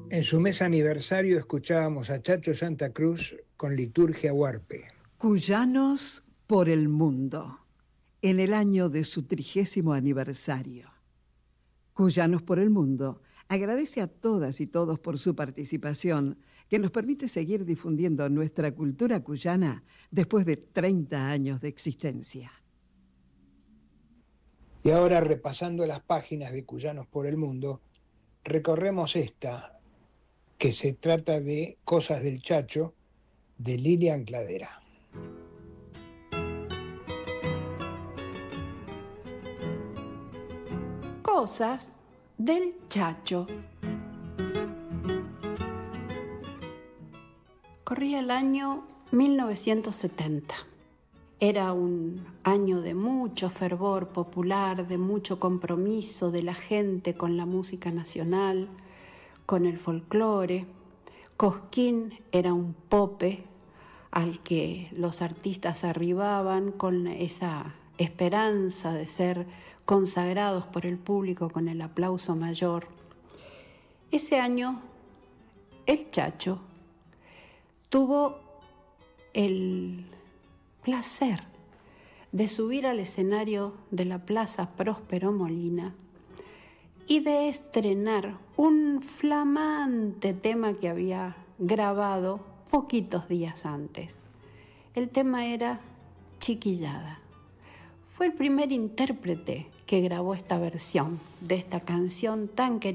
En su mes aniversario escuchábamos a Chacho Santa Cruz con Liturgia Huarpe. Cuyanos por el mundo, en el año de su 30º aniversario. Cuyanos por el mundo agradece a todas y todos por su participación, que nos permite seguir difundiendo nuestra cultura cuyana después de 30 años de existencia. Y ahora, repasando las páginas de Cuyanos por el mundo, recorremos esta, que se trata de Cosas del Chacho, de Lilian Cladera. Cosas del Chacho. Corría el año 1970. Era un año de mucho fervor popular, de mucho compromiso de la gente con la música nacional, con el folclore. Cosquín era un pope al que los artistas arribaban con esa esperanza de ser consagrados por el público con el aplauso mayor. Ese año, el Chacho tuvo el placer de subir al escenario de la Plaza Próspero Molina y de estrenar un flamante tema que había grabado poquitos días antes. El tema era Chiquillada. Fue el primer intérprete que grabó esta versión de esta canción tan querida